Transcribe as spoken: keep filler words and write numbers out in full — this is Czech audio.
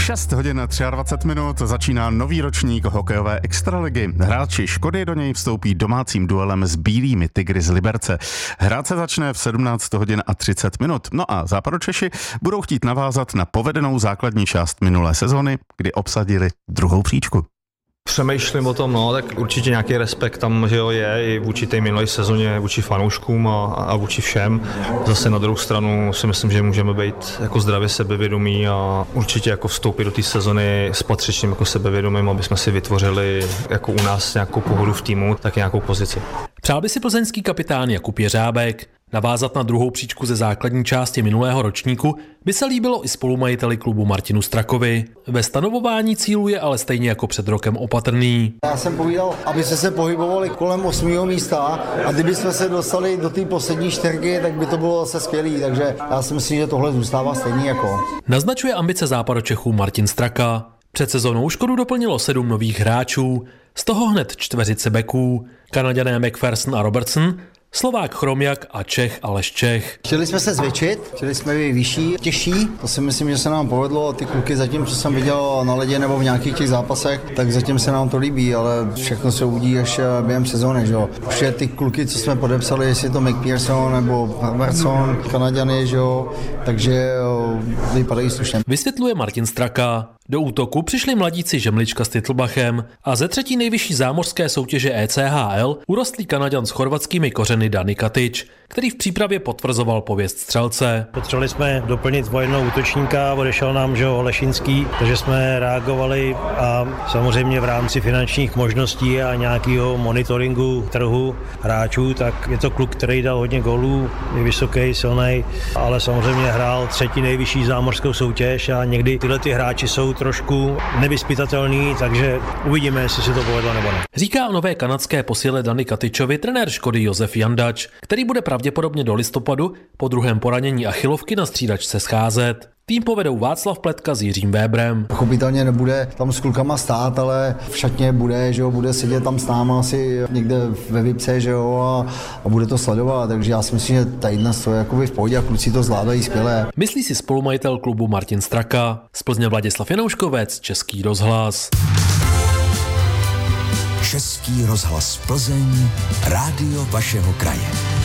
šest hodin dvacet tři minut začíná nový ročník hokejové extraligy. Hráči Škody do něj vstoupí domácím duelem s Bílými Tygry z Liberce. Hrát se začne v sedmnáct hodin a třicet minut. No a Západočeši budou chtít navázat na povedenou základní část minulé sezony, kdy obsadili druhou příčku. Přemýšlím o tom, no, tak určitě nějaký respekt tam, že jo, je i vůči té minulé sezóně, vůči fanouškům a, a vůči všem. Zase na druhou stranu si myslím, že můžeme být jako zdravě sebevědomí a určitě jako vstoupit do té sezony s patřičným jako sebevědomím, aby jsme si vytvořili jako u nás nějakou pohodu v týmu, tak nějakou pozici. Přál by si plzeňský kapitán Jakub Jeřábek. Navázat na druhou příčku ze základní části minulého ročníku by se líbilo i spolumajiteli klubu Martinu Strakovi. Ve stanovování cílů je ale stejně jako před rokem opatrný. Já jsem povídal, aby se se pohybovali kolem osmého místa a kdyby jsme se dostali do té poslední čtyřky, tak by to bylo zase skvělý, takže já si myslím, že tohle zůstává stejný jako. Naznačuje ambice Západočechů Martin Straka. Před sezónou Škodu doplnilo sedm nových hráčů, z toho hned čtveřice beků, Kanaďané McPherson a Robertson, Slovák Chromiak a Čech Aleš Čech. Chtěli jsme se zvětšit, chtěli jsme být vyšší, těžší, to si myslím, že se nám povedlo. Ty kluky zatím, co jsem viděl na ledě nebo v nějakých těch zápasech, tak zatím se nám to líbí, ale všechno se uvidí až během sezóny, že jo. Už je ty kluky, co jsme podepsali, jestli je to McPherson nebo Robertson, Kanaďany, že jo, takže vypadají slušně. Vysvětluje Martin Straka. Do útoku přišli mladíci Žemlička s Titlbachem a ze třetí nejvyšší zámořské soutěže E C H L urostlý Kanaďan s chorvatskými kořeny Dani Katič, který v přípravě potvrzoval pověst střelce. Potřebovali jsme doplnit o jednoho útočníka, odešel nám, že jo, Lešinský, takže jsme reagovali a samozřejmě v rámci finančních možností a nějakého monitoringu trhu hráčů, tak je to kluk, který dal hodně gólů, je vysoký, silný, ale samozřejmě hrál třetí nejvyšší zámořskou soutěž a někdy tyhle ty hráči jsou trošku nevyzpytatelný, takže uvidíme, jestli se to povedlo nebo ne. Říká o nové kanadské posile Dani Katičovi trenér Škody Josef Jandač, který bude pravděpodobně do listopadu po druhém poranění achilovky na střídačce scházet. Tým povedou Václav Pletka s Jiřím Vébrem. Pochopitelně nebude tam s klukama stát, ale v šatně bude, že jo, bude sedět tam s náma asi někde ve Vipce, že jo, a, a bude to sledovat, takže já si myslím, že tady dnes to je jakoby v pohodě a kluci to zvládají skvěle. Myslí si spolumajitel klubu Martin Straka. Z Plzně Vladislav Janouškovec, Český rozhlas. Český rozhlas Plzeň, rádio vašeho kraje.